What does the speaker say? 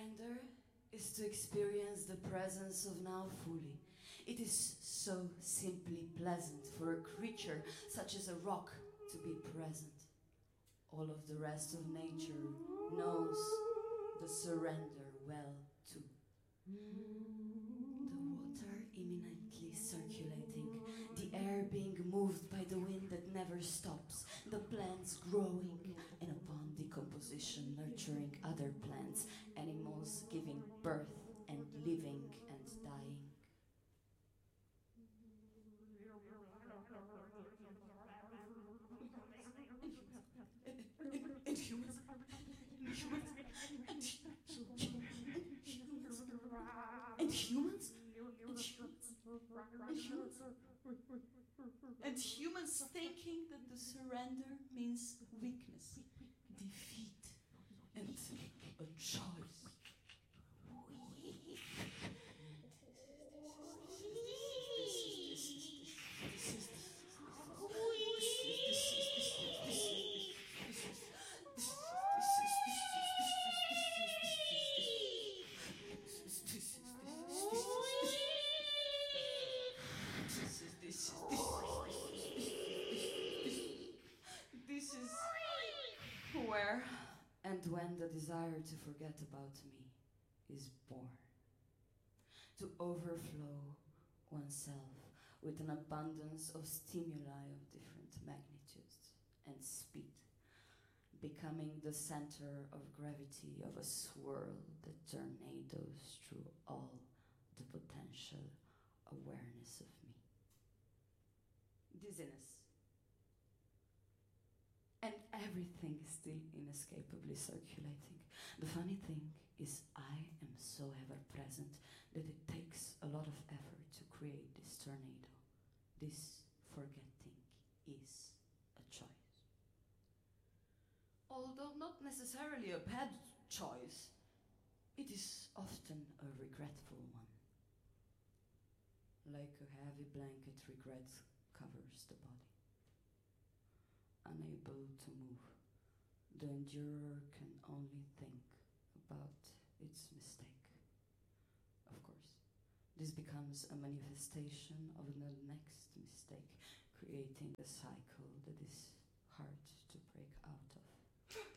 surrender is to experience the presence of now fully. It is so simply pleasant for a creature such as a rock to be present. All of the rest of nature knows the surrender well too. The water imminently circulating, the air being moved by the wind that never stops, the plants growing, and upon decomposition nurturing other plants, animals giving birth and living and dying. And humans. And humans thinking that the surrender means weakness, defeat, and a choice. This is where and when the desire to forget about me is born. To overflow oneself with an abundance of stimuli of different magnitudes and speed, becoming the center of gravity of a swirl that tornadoes through all the potential awareness of me. Dizziness. And everything is still inescapably circulating. The funny thing is I am so ever present that it takes a lot of effort to create this tornado. This forgetting is a choice. Although not necessarily a bad choice, it is often a regretful one. Like a heavy blanket, regret covers the body. Unable to move, the endurer can only think about its mistake. Of course, this becomes a manifestation of the next mistake, creating a cycle that is hard to break out.